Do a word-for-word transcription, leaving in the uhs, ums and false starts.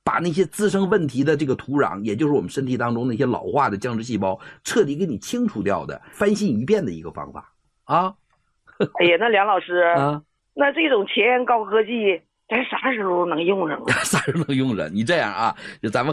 把那些滋生问题的这个土壤，也就是我们身体当中那些老化的僵直细胞，彻底给你清除掉的，翻新一遍的一个方法啊。 哎呀，那梁老师， 啊， 那这种前沿高科技，咱啥时候能用上啊？ 啥时候能用上？你这样啊，就咱们。